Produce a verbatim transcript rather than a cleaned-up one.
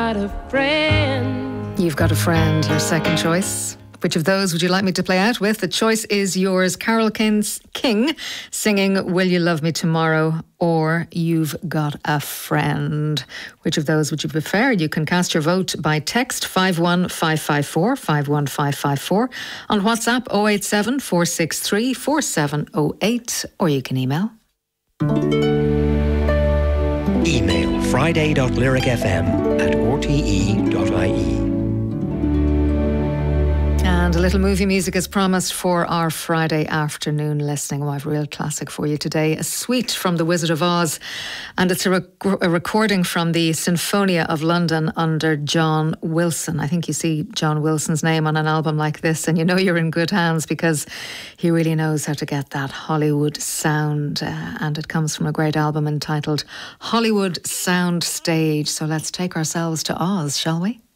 got a friend. You've got a friend, your second choice. Which of those would you like me to play out with? The choice is yours. Carole King's King singing Will You Love Me Tomorrow, or You've Got a Friend. Which of those would you prefer? You can cast your vote by text five one five five four, five one five five four, on WhatsApp oh eight seven, four six three, four seven oh eight, or you can email. Email friday.lyricfm at r t e dot i e. And a little movie music is promised for our Friday afternoon listening. Oh, I have a real classic for you today. A suite from The Wizard of Oz. And it's a, rec- a recording from the Sinfonia of London under John Wilson. I think you see John Wilson's name on an album like this and you know you're in good hands, because he really knows how to get that Hollywood sound. Uh, and it comes from a great album entitled Hollywood Sound Stage. So let's take ourselves to Oz, shall we?